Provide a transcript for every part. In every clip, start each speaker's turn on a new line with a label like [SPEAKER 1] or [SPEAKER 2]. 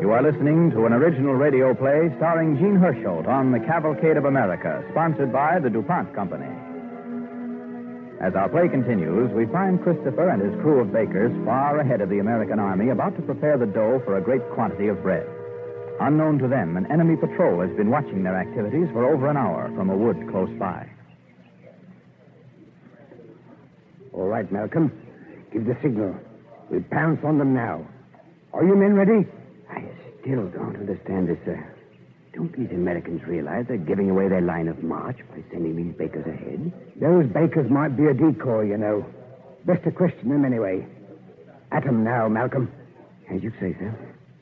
[SPEAKER 1] You are listening to an original radio play starring Gene Herschel on The Cavalcade of America, sponsored by the DuPont Company. As our play continues, we find Christopher and his crew of bakers far ahead of the American army, about to prepare the dough for a great quantity of bread. Unknown to them, an enemy patrol has been watching their activities for over an hour from a wood close by.
[SPEAKER 2] All right, Malcolm. Give the signal. We'll pounce on them now. Are you men ready?
[SPEAKER 3] I still don't understand this, sir. Don't these Americans realize they're giving away their line of march by sending these bakers ahead?
[SPEAKER 2] Those bakers might be a decoy, you know. Best to question them anyway. At 'em now, Malcolm.
[SPEAKER 3] As you say, sir.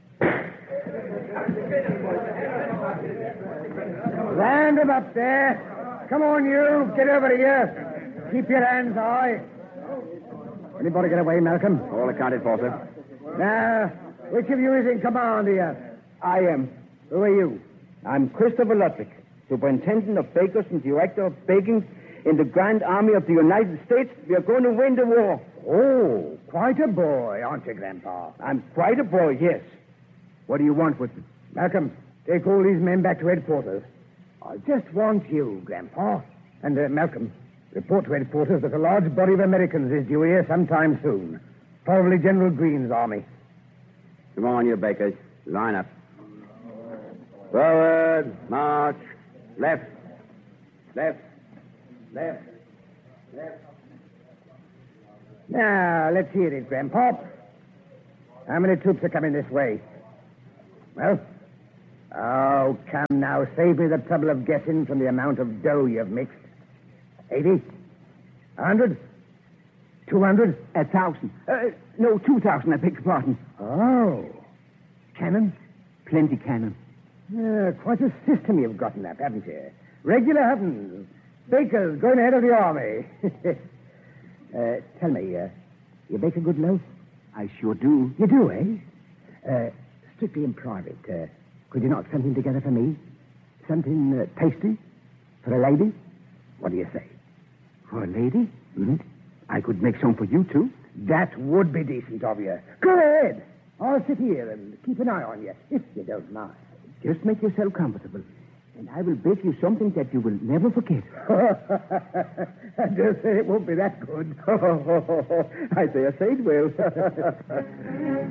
[SPEAKER 2] Land 'em up there. Come on, you. Get over here. Keep your hands high. Anybody get away, Malcolm?
[SPEAKER 3] All accounted for, sir.
[SPEAKER 2] Now, which of you is in command here?
[SPEAKER 4] I am.
[SPEAKER 2] Who are you?
[SPEAKER 4] I'm Christopher Ludwig, Superintendent of Bakers and Director of Baking in the Grand Army of the United States. We are going to win the war.
[SPEAKER 2] Oh, quite a boy, aren't you, Grandpa?
[SPEAKER 4] I'm quite a boy, yes. What do you want with me?
[SPEAKER 2] Malcolm, take all these men back to headquarters. I just want you, Grandpa. And, Malcolm, report to headquarters that a large body of Americans is due here sometime soon. Probably General Greene's army.
[SPEAKER 3] Come on, you bakers. Line up. Forward, march. Left. Left. Left. Left.
[SPEAKER 2] Now, let's hear it, Grandpa. How many troops are coming this way? Well? Oh, come now. Save me the trouble of guessing from the amount of dough you've mixed. 80? 100? 200?
[SPEAKER 4] 1,000. No, 2,000, I beg your pardon.
[SPEAKER 2] Oh. Cannon?
[SPEAKER 4] Plenty cannon.
[SPEAKER 2] Quite a system you've gotten up, haven't you? Regular Huttons. Bakers going ahead of the army. Tell me, you bake a good loaf?
[SPEAKER 4] I sure do.
[SPEAKER 2] You do, eh? Strictly in private, could you knock something together for me? Something tasty? For a lady? What do you say?
[SPEAKER 4] For a lady?
[SPEAKER 2] Mm-hmm.
[SPEAKER 4] I could make some for you, too.
[SPEAKER 2] That would be decent of you. Go ahead. I'll sit here and keep an eye on you, if you don't mind.
[SPEAKER 4] Just make yourself comfortable, and I will bake you something that you will never forget.
[SPEAKER 2] I dare say it won't be that good.
[SPEAKER 4] I dare say it will.